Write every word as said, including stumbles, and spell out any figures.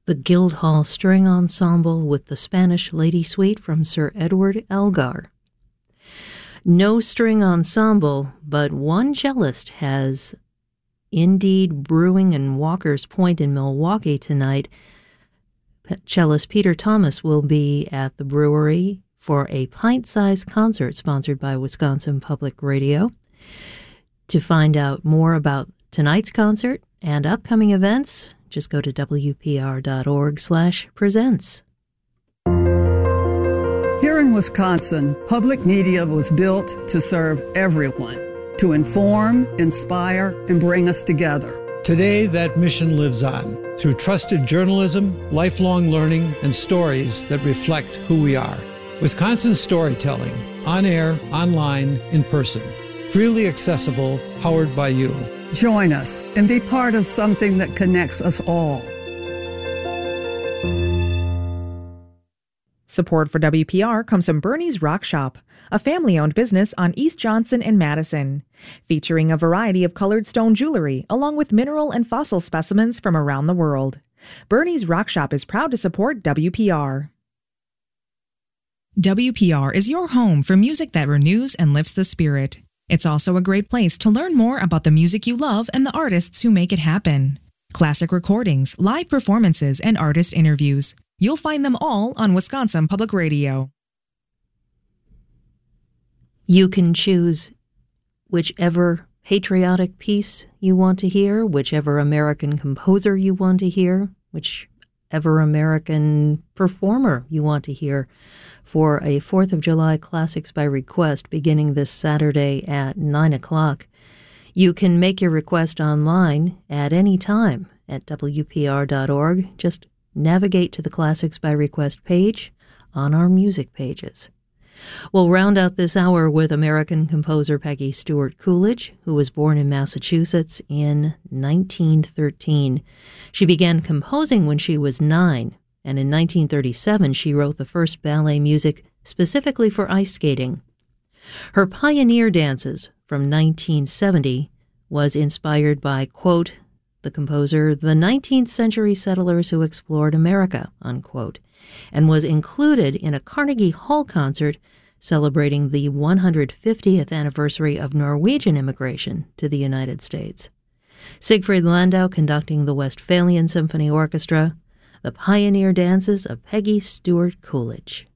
the Guildhall String Ensemble with the Spanish Lady Suite from Sir Edward Elgar. No string ensemble, but one cellist has Indeed Brewing in Walker's Point in Milwaukee tonight. Cellist Peter Thomas will be at the brewery for a pint-sized concert sponsored by Wisconsin Public Radio. To find out more about tonight's concert and upcoming events, just go to W P R dot org slash presents. Here in Wisconsin, public media was built to serve everyone, to inform, inspire, and bring us together. Today, that mission lives on through trusted journalism, lifelong learning, and stories that reflect who we are. Wisconsin storytelling, on air, online, in person. Freely accessible, powered by you. Join us and be part of something that connects us all. Support for W P R comes from Bernie's Rock Shop, a family-owned business on East Johnson and Madison, featuring a variety of colored stone jewelry along with mineral and fossil specimens from around the world. Bernie's Rock Shop is proud to support W P R. W P R is your home for music that renews and lifts the spirit. It's also a great place to learn more about the music you love and the artists who make it happen. Classic recordings, live performances, and artist interviews. You'll find them all on Wisconsin Public Radio. You can choose whichever patriotic piece you want to hear, whichever American composer you want to hear, whichever American performer you want to hear for a fourth of July Classics by Request beginning this Saturday at nine o'clock. You can make your request online at any time at W P R dot org. Just navigate to the Classics by Request page on our music pages. We'll round out this hour with American composer Peggy Stewart Coolidge, who was born in Massachusetts in nineteen thirteen. She began composing when she was nine, and in nineteen thirty-seven she wrote the first ballet music specifically for ice skating. Her Pioneer Dances from nineteen seventy was inspired by, quote, the composer, the nineteenth century settlers who explored America, unquote, and was included in a Carnegie Hall concert celebrating the one hundred fiftieth anniversary of Norwegian immigration to the United States. Siegfried Landau conducting the Westphalian Symphony Orchestra, the Pioneer Dances of Peggy Stewart Coolidge.